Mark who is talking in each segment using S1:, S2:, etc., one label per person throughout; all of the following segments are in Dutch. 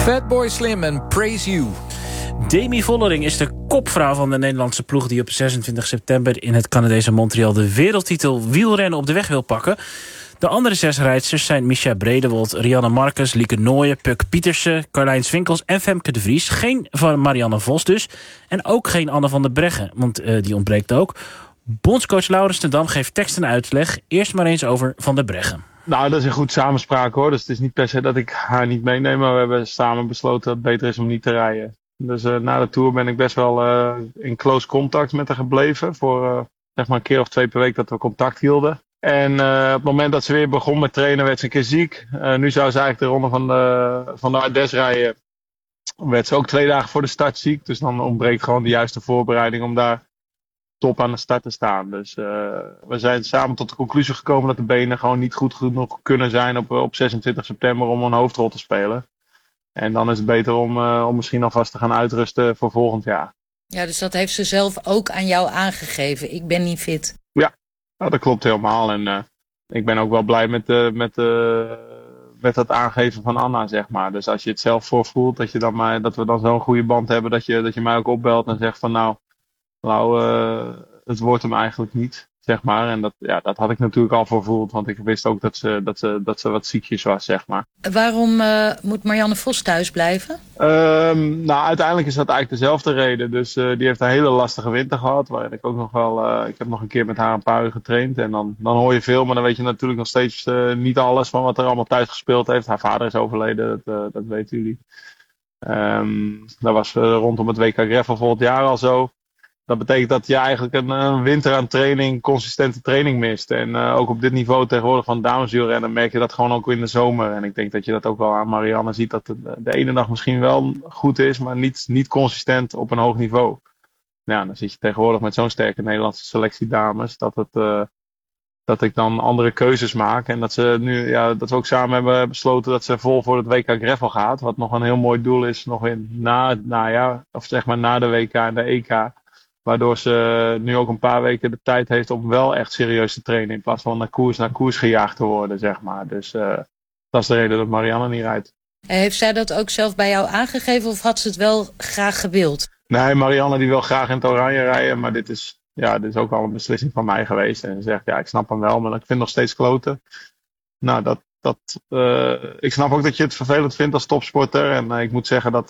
S1: Fatboy Slim en Praise You.
S2: Demi Vollering is de kopvrouw van de Nederlandse ploeg die op 26 september in het Canadese Montreal de wereldtitel wielrennen op de weg wil pakken. De andere 6 rijdsters zijn Mischa Bredewold, Rianne Marcus, Lieke Nooijen, Puk Pietersen, Carlijn Swinkels en Femke de Vries. Geen van Marianne Vos dus. En ook geen Anne van der Breggen, want die ontbreekt ook. Bondscoach Laurens ten Dam geeft tekst en uitleg. Eerst maar eens over Van der Breggen.
S3: Nou, dat is een goed samenspraak hoor. Dus het is niet per se dat ik haar niet meeneem. Maar we hebben samen besloten dat het beter is om niet te rijden. Dus na de Tour ben ik best wel in close contact met haar gebleven. Voor zeg maar een keer of 2 per week dat we contact hielden. En op het moment dat ze weer begon met trainen werd ze een keer ziek. Nu zou ze eigenlijk de ronde van de Ardèche rijden. Werd ze ook 2 dagen voor de start ziek. Dus dan ontbreekt gewoon de juiste voorbereiding om daar top aan de start te staan. Dus we zijn samen tot de conclusie gekomen dat de benen gewoon niet goed genoeg kunnen zijn op 26 september om een hoofdrol te spelen. En dan is het beter om misschien alvast te gaan uitrusten voor volgend jaar.
S4: Ja, dus dat heeft ze zelf ook aan jou aangegeven. Ik ben niet fit.
S3: Ja, nou, dat klopt helemaal. En ik ben ook wel blij met dat aangeven van Anna, zeg maar. Dus als je het zelf voorvoelt, dat we dan zo'n goede band hebben, dat je mij ook opbelt en zegt van nou, het wordt hem eigenlijk niet, zeg maar. En dat had ik natuurlijk al voorvoeld, want ik wist ook dat ze wat ziekjes was, zeg maar.
S4: Waarom moet Marianne Vos thuis blijven?
S3: Nou, uiteindelijk is dat eigenlijk dezelfde reden. Dus die heeft een hele lastige winter gehad, waarin ik ook nog wel, ik heb nog een keer met haar een paar uur getraind. En dan hoor je veel, maar dan weet je natuurlijk nog steeds niet alles van wat er allemaal thuis gespeeld heeft. Haar vader is overleden, dat weten jullie. Dat was rondom het WK Gravel volgend jaar al zo. Dat betekent dat je eigenlijk een winter aan training, consistente training mist. En ook op dit niveau tegenwoordig van dameswielrennen merk je dat gewoon ook in de zomer. En ik denk dat je dat ook wel aan Marianne ziet, dat de ene dag misschien wel goed is, maar niet consistent op een hoog niveau. Ja, dan zit je tegenwoordig met zo'n sterke Nederlandse selectie dames, dat ik dan andere keuzes maak. En dat we ook samen hebben besloten dat ze vol voor het WK Gravel gaat. Wat nog een heel mooi doel is, nog na het najaar, of zeg maar na de WK en de EK. Waardoor ze nu ook een paar weken de tijd heeft om wel echt serieus te trainen. In plaats van naar koers gejaagd te worden, zeg maar. Dus dat is de reden dat Marianne niet rijdt.
S4: Heeft zij dat ook zelf bij jou aangegeven of had ze het wel graag gewild?
S3: Nee, Marianne die wil graag in het oranje rijden. Maar dit is ook al een beslissing van mij geweest. En ze zegt, ja, ik snap hem wel, maar ik vind het nog steeds kloten. Nou, ik snap ook dat je het vervelend vindt als topsporter. En ik moet zeggen dat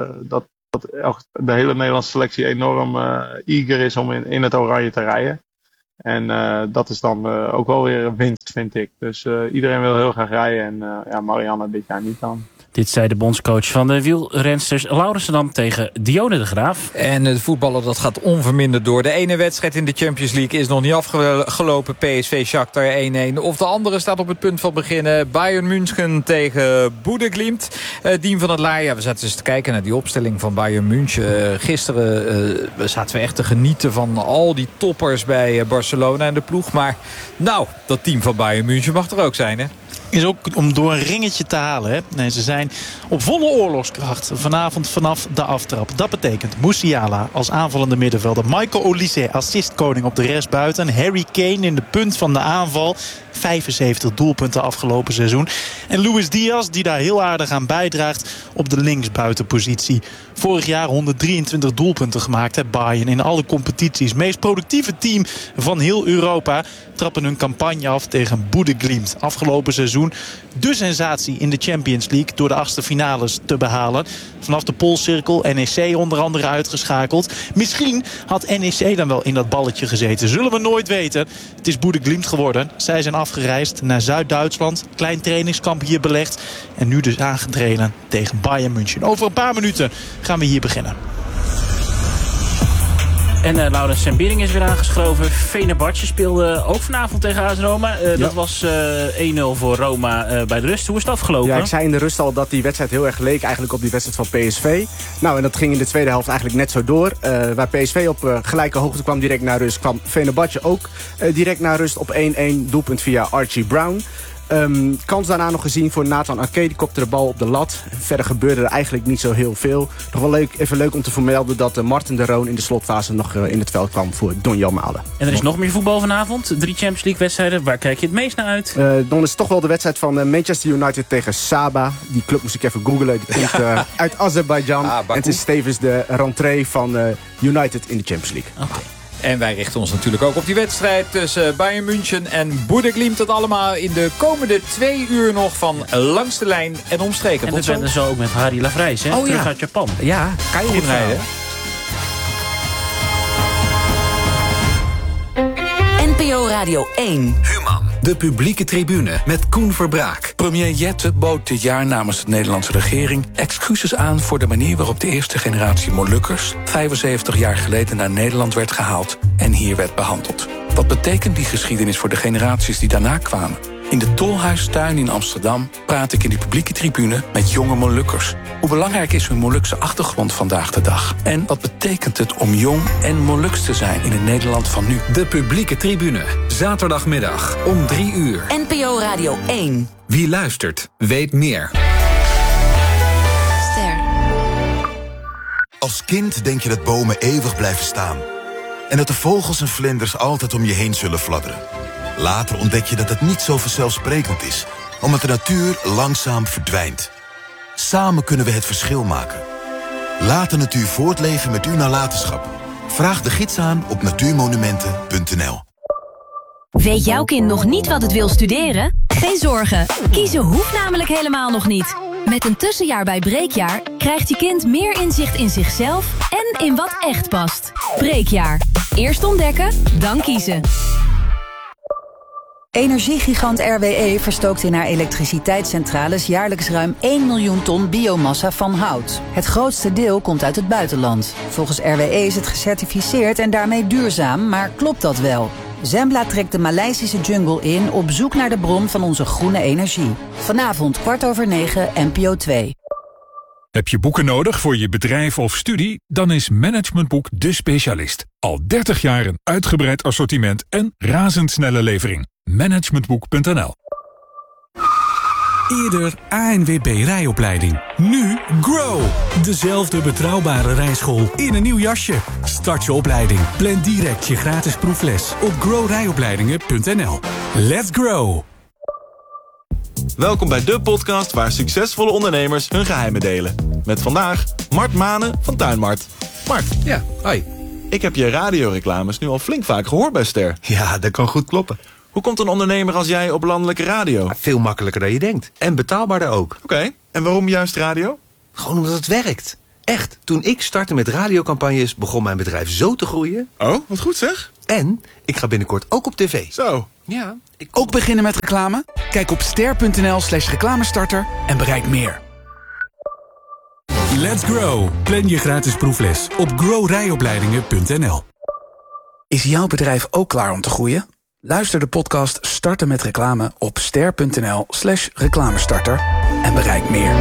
S3: de hele Nederlandse selectie enorm eager is om in het oranje te rijden. En dat is dan ook wel weer een winst, vind ik. Dus iedereen wil heel graag rijden en Marianne dit jaar niet dan.
S2: Dit zei de bondscoach van de wielrensters Laurens ten Dam tegen Dionne de Graaf.
S1: En het voetballen dat gaat onverminderd door. De ene wedstrijd in de Champions League is nog niet afgelopen. PSV Shakhtar 1-1. Of de andere staat op het punt van beginnen. Bayern München tegen Boedeglimt. Dien van het Laar. Ja, we zaten eens te kijken naar die opstelling van Bayern München. Gisteren zaten we echt te genieten van al die toppers bij Barcelona en de ploeg. Maar nou, dat team van Bayern München mag er ook zijn, hè?
S5: Is ook om door een ringetje te halen. Hè? Nee, ze zijn op volle oorlogskracht vanavond vanaf de aftrap. Dat betekent Musiala als aanvallende middenvelder. Michael Olise, assistkoning op de restbuiten. Harry Kane in de punt van de aanval. 75 doelpunten afgelopen seizoen. En Luis Diaz, die daar heel aardig aan bijdraagt op de linksbuitenpositie. Vorig jaar 123 doelpunten gemaakt, hè, Bayern, in alle competities. Meest productieve team van heel Europa. Trappen hun campagne af tegen Boedeglimt. Afgelopen seizoen de sensatie in de Champions League door de achtste finales te behalen. Vanaf de poolcirkel NEC onder andere uitgeschakeld. Misschien had NEC dan wel in dat balletje gezeten. Zullen we nooit weten. Het is Boedeglimt geworden. Zij zijn afgereisd naar Zuid-Duitsland. Klein trainingskamp hier belegd. En nu dus aangetreden tegen Bayern München. Over een paar minuten gaan we hier beginnen.
S2: En Laurens Sembering is weer aangeschoven. Fenerbahce speelde ook vanavond tegen AS Roma. Dat was 1-0 voor Roma bij de rust. Hoe is het afgelopen?
S6: Ja, ik zei in de rust al dat die wedstrijd heel erg leek eigenlijk op die wedstrijd van PSV. Nou, en dat ging in de tweede helft eigenlijk net zo door. Waar PSV op gelijke hoogte kwam direct naar rust, kwam Fenerbahce ook direct naar rust op 1-1. Doelpunt via Archie Brown. Kans daarna nog gezien voor Nathan Ake. Die kopte de bal op de lat. Verder gebeurde er eigenlijk niet zo heel veel. Nog wel even leuk om te vermelden dat Martin de Roon in de slotfase nog in het veld kwam voor Donjan Malen.
S2: En er is nog meer voetbal vanavond. 3 Champions League wedstrijden. Waar kijk je het meest naar uit?
S6: Dan is het toch wel de wedstrijd van Manchester United tegen Saba. Die club moest ik even googlen. Die komt uit Azerbeidzjan. En het is tevens de rentree van United in de Champions League.
S2: Okay.
S1: En wij richten ons natuurlijk ook op die wedstrijd tussen Bayern München en Boede Glimt. Dat allemaal in de komende 2 uur nog van Langs de Lijn en Omstreken.
S2: En we zijn zo ook met Harry Lavrijs, hè? Terug uit Japan.
S1: Ja, kan je rijden.
S7: NPO Radio 1.
S8: Human. De publieke tribune met Koen Verbraak.
S9: Premier Jette bood dit jaar namens de Nederlandse regering excuses aan voor de manier waarop de eerste generatie Molukkers 75 jaar geleden naar Nederland werd gehaald en hier werd behandeld. Wat betekent die geschiedenis voor de generaties die daarna kwamen? In de Tolhuistuin in Amsterdam praat ik in die publieke tribune met jonge Molukkers. Hoe belangrijk is hun Molukse achtergrond vandaag de dag? En wat betekent het om jong en Moluks te zijn in het Nederland van nu?
S8: De publieke tribune, zaterdagmiddag om 3 uur.
S7: NPO Radio 1.
S8: Wie luistert, weet meer.
S7: Ster.
S10: Als kind denk je dat bomen eeuwig blijven staan. En dat de vogels en vlinders altijd om je heen zullen fladderen. Later ontdek je dat het niet zo vanzelfsprekend is, omdat de natuur langzaam verdwijnt. Samen kunnen we het verschil maken. Laat de natuur voortleven met uw nalatenschap. Vraag de gids aan op natuurmonumenten.nl.
S11: Weet jouw kind nog niet wat het wil studeren? Geen zorgen, kiezen hoeft namelijk helemaal nog niet. Met een tussenjaar bij Breekjaar krijgt je kind meer inzicht in zichzelf en in wat echt past. Breekjaar. Eerst ontdekken, dan kiezen.
S12: Energiegigant RWE verstookt in haar elektriciteitscentrales jaarlijks ruim 1 miljoen ton biomassa van hout. Het grootste deel komt uit het buitenland. Volgens RWE is het gecertificeerd en daarmee duurzaam, maar klopt dat wel? Zembla trekt de Maleisische jungle in op zoek naar de bron van onze groene energie. Vanavond 9:15 NPO 2.
S13: Heb je boeken nodig voor je bedrijf of studie? Dan is Managementboek de specialist. Al 30 jaar een uitgebreid assortiment en razendsnelle levering. Managementboek.nl.
S14: Eerder ANWB rijopleiding. Nu Grow. Dezelfde betrouwbare rijschool in een nieuw jasje. Start je opleiding. Plan direct je gratis proefles op growrijopleidingen.nl. Let's grow.
S15: Welkom bij de podcast waar succesvolle ondernemers hun geheimen delen. Met vandaag Mart Manen van Tuinmart. Mart.
S16: Ja, hoi.
S15: Ik heb je radioreclames nu al flink vaak gehoord bij Ster.
S16: Ja, dat kan goed kloppen.
S15: Hoe komt een ondernemer als jij op landelijke radio?
S16: Veel makkelijker dan je denkt. En betaalbaarder ook.
S15: Oké, en waarom juist radio?
S16: Gewoon omdat het werkt. Echt, toen ik startte met radiocampagnes begon mijn bedrijf zo te groeien.
S15: Oh, wat goed zeg.
S16: En ik ga binnenkort ook op tv.
S15: Zo.
S16: Ja.
S17: Ook beginnen met reclame? Kijk op ster.nl/reclamestarter en bereik meer.
S14: Let's grow. Plan je gratis proefles op growrijopleidingen.nl.
S17: Is jouw bedrijf ook klaar om te groeien? Luister de podcast Starten met reclame op ster.nl/reclamestarter en bereik meer.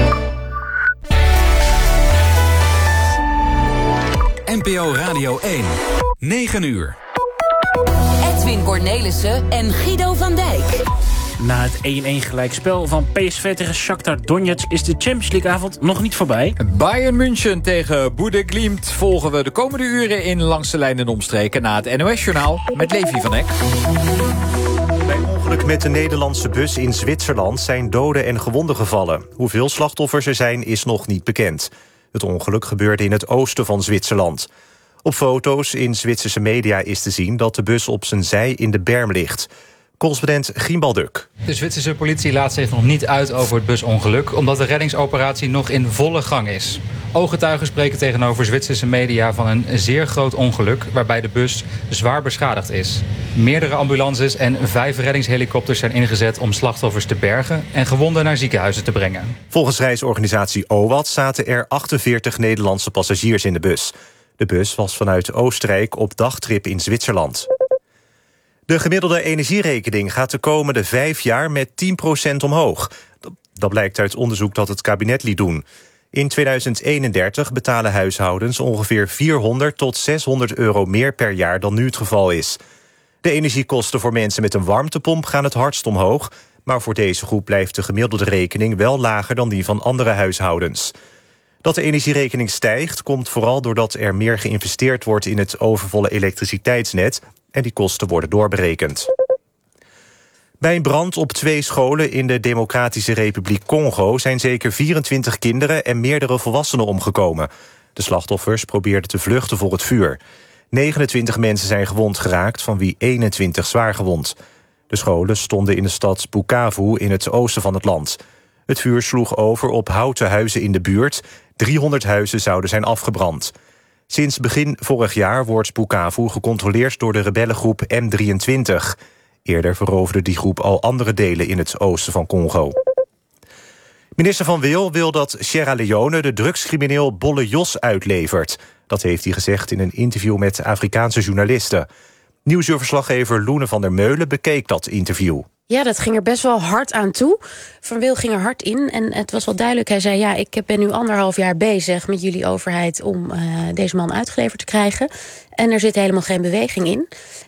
S8: NPO Radio 1. 9 uur.
S7: Edwin Cornelissen en Guido van Dijk.
S2: Na het 1-1 gelijkspel van PSV tegen Shakhtar Donetsk is de Champions League avond nog niet voorbij.
S1: Bayern München tegen Boede Glimt volgen we de komende uren in Langs de Lijn en Omstreken na het NOS-journaal met Levi van Eck.
S18: Bij een ongeluk met de Nederlandse bus in Zwitserland zijn doden en gewonden gevallen. Hoeveel slachtoffers er zijn is nog niet bekend. Het ongeluk gebeurde in het oosten van Zwitserland. Op foto's in Zwitserse media is te zien dat de bus op zijn zij in de berm ligt. Correspondent Gimbal Duk.
S19: De Zwitserse politie laat zich nog niet uit over het busongeluk, omdat de reddingsoperatie nog in volle gang is. Ooggetuigen spreken tegenover Zwitserse media van een zeer groot ongeluk waarbij de bus zwaar beschadigd is. Meerdere ambulances en 5 reddingshelikopters zijn ingezet om slachtoffers te bergen en gewonden naar ziekenhuizen te brengen.
S18: Volgens reisorganisatie OWAT zaten er 48 Nederlandse passagiers in de bus. De bus was vanuit Oostenrijk op dagtrip in Zwitserland. De gemiddelde energierekening gaat de komende 5 jaar met 10% omhoog. Dat blijkt uit onderzoek dat het kabinet liet doen. In 2031 betalen huishoudens ongeveer 400 tot 600 euro meer per jaar dan nu het geval is. De energiekosten voor mensen met een warmtepomp gaan het hardst omhoog. Maar voor deze groep blijft de gemiddelde rekening wel lager dan die van andere huishoudens. Dat de energierekening stijgt komt vooral doordat er meer geïnvesteerd wordt in het overvolle elektriciteitsnet en die kosten worden doorberekend. Bij een brand op 2 scholen in de Democratische Republiek Congo zijn zeker 24 kinderen en meerdere volwassenen omgekomen. De slachtoffers probeerden te vluchten voor het vuur. 29 mensen zijn gewond geraakt, van wie 21 zwaar gewond. De scholen stonden in de stad Bukavu in het oosten van het land. Het vuur sloeg over op houten huizen in de buurt. 300 huizen zouden zijn afgebrand. Sinds begin vorig jaar wordt Bukavu gecontroleerd door de rebellengroep M23. Eerder veroverde die groep al andere delen in het oosten van Congo. Minister Van Wil dat Sierra Leone de drugscrimineel Bolle Jos uitlevert. Dat heeft hij gezegd in een interview met Afrikaanse journalisten. Nieuwsuurverslaggever Loene van der Meulen bekeek dat interview.
S20: Ja, dat ging er best wel hard aan toe. Van Wil ging er hard in en het was wel duidelijk. Hij zei, ja, ik ben nu 1,5 jaar bezig met jullie overheid om deze man uitgeleverd te krijgen. En er zit helemaal geen beweging in.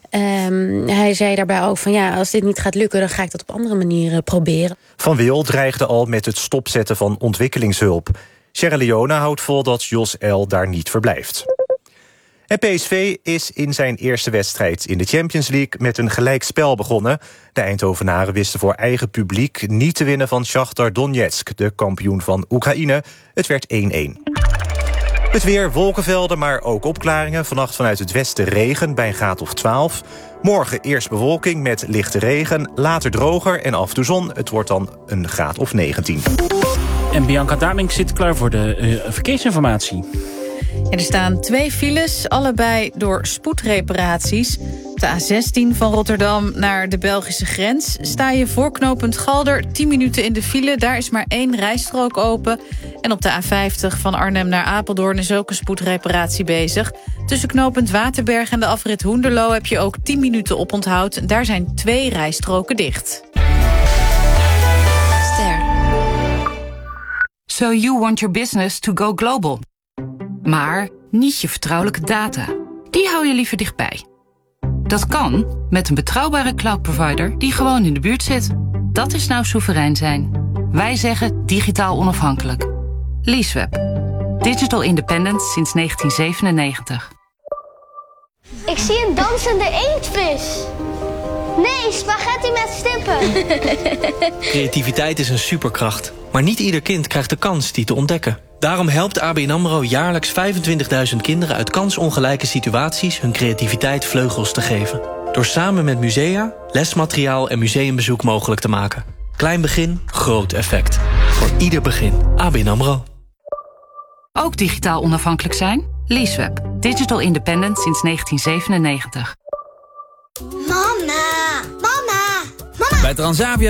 S20: Hij zei daarbij ook van, ja, als dit niet gaat lukken, dan ga ik dat op andere manieren proberen.
S18: Van Wil dreigde al met het stopzetten van ontwikkelingshulp. Sierra Leone houdt vol dat Jos L. daar niet verblijft. En PSV is in zijn eerste wedstrijd in de Champions League met een gelijkspel begonnen. De Eindhovenaren wisten voor eigen publiek niet te winnen van Shakhtar Donetsk, de kampioen van Oekraïne. Het werd 1-1. Het weer, wolkenvelden, maar ook opklaringen. Vannacht vanuit het westen regen bij een graad of 12. Morgen eerst bewolking met lichte regen, later droger en af en toe zon. Het wordt dan een graad of 19.
S2: En Bianca Damink zit klaar voor de verkeersinformatie.
S21: Er staan 2 files, allebei door spoedreparaties. Op de A16 van Rotterdam naar de Belgische grens sta je voor knooppunt Galder 10 minuten in de file. Daar is maar 1 rijstrook open. En op de A50 van Arnhem naar Apeldoorn is ook een spoedreparatie bezig. Tussen knooppunt Waterberg en de afrit Hoenderloo heb je ook 10 minuten oponthoud. Daar zijn 2 rijstroken dicht.
S22: Ster. So you want your business to go global. Maar niet je vertrouwelijke data. Die hou je liever dichtbij. Dat kan met een betrouwbare cloud provider die gewoon in de buurt zit. Dat is nou soeverein zijn. Wij zeggen digitaal onafhankelijk. Leaseweb. Digital independent sinds 1997.
S23: Ik zie een dansende inktvis. Nee, spaghetti met stippen.
S24: Creativiteit is een superkracht. Maar niet ieder kind krijgt de kans die te ontdekken. Daarom helpt ABN AMRO jaarlijks 25.000 kinderen uit kansongelijke situaties hun creativiteit vleugels te geven. Door samen met musea, lesmateriaal en museumbezoek mogelijk te maken. Klein begin, groot effect. Voor ieder begin. ABN AMRO.
S22: Ook digitaal onafhankelijk zijn? Leaseweb. Digital independent sinds 1997.
S23: Mama!
S25: Bij Transavia